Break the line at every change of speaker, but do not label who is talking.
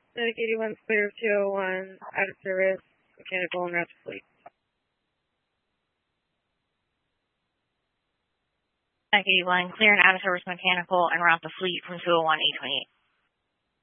Medic 81 clear of 201, out of service, mechanical and route to fleet.
Medic 81 clear and out of service mechanical and route to fleet from 201 828.